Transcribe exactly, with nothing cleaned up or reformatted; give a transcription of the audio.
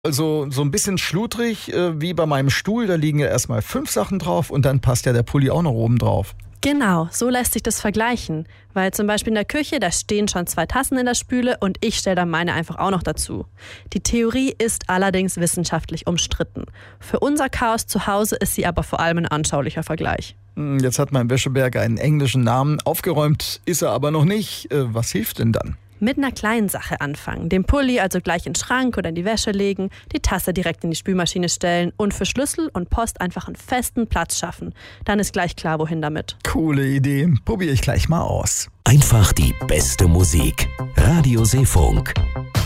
Also so ein bisschen schludrig, äh, wie bei meinem Stuhl, da liegen ja erstmal fünf Sachen drauf und dann passt ja der Pulli auch noch oben drauf. Genau, so lässt sich das vergleichen. Weil zum Beispiel in der Küche, da stehen schon zwei Tassen in der Spüle und ich stelle dann meine einfach auch noch dazu. Die Theorie ist allerdings wissenschaftlich umstritten. Für unser Chaos zu Hause ist sie aber vor allem ein anschaulicher Vergleich. Jetzt hat mein Wäscheberg einen englischen Namen, aufgeräumt ist er aber noch nicht. Äh, was hilft denn dann? Mit einer kleinen Sache anfangen. Den Pulli also gleich in den Schrank oder in die Wäsche legen, die Tasse direkt in die Spülmaschine stellen und für Schlüssel und Post einfach einen festen Platz schaffen. Dann ist gleich klar, wohin damit. Coole Idee, probiere ich gleich mal aus. Einfach die beste Musik. Radio Seefunk.